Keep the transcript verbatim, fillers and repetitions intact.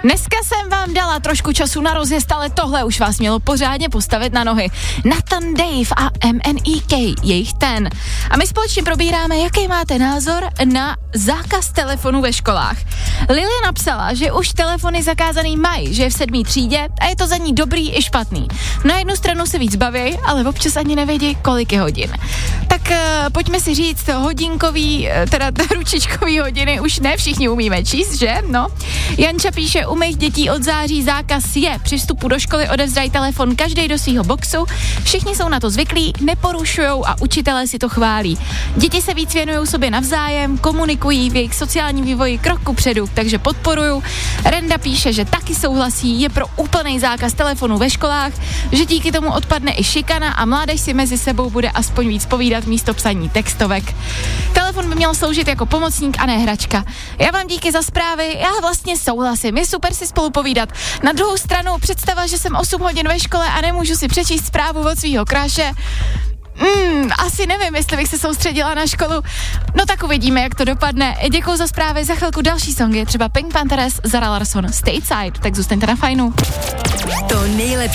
Dneska jsem vám dala trošku času na rozjezd, ale tohle už vás mělo pořádně postavit na nohy. Nathan Dave a M N E K, jejich ten. A my společně probíráme, jaký máte názor na zákaz telefonu ve školách. Lilia napsala, že už telefony zakázaný mají, že je v sedmý třídě a je to za ní dobrý i špatný. Na jednu stranu se víc baví, ale občas ani nevědí, kolik je hodin. Tak uh, pojďme si říct, hodinkový, teda ručičkový hodiny už ne všichni umíme číst, že? No. Janča píše, u mých dětí od září zákaz je. Při vstupu do školy odevzdají telefon každý do svého boxu. Všichni jsou na to zvyklí, neporušujou a učitelé si to chválí. Děti se víc věnují sobě navzájem, komunikují v jejich sociálním vývoji krok kupředu, takže podporuju. Renda píše, že taky souhlasí, je pro úplný zákaz telefonu ve školách, že díky tomu odpadne i šikana a mládež si mezi sebou bude aspoň víc povídat místo psaní textovek. Telefon by měl sloužit jako pomocník a ne hračka. Já vám díky za zprávy, já vlastně souhlasím, je super si spolu povídat. Na druhou stranu představa, že jsem osm hodin ve škole a nemůžu si přečíst zprávu od svýho kráše. Hmm, asi nevím, jestli bych se soustředila na školu. No tak uvidíme, jak to dopadne. Děkuji za zprávy, za chvilku další songy, třeba Pink Panthers, Zara Larsson, Stateside, tak zůstaňte na fajnu. To nejlepší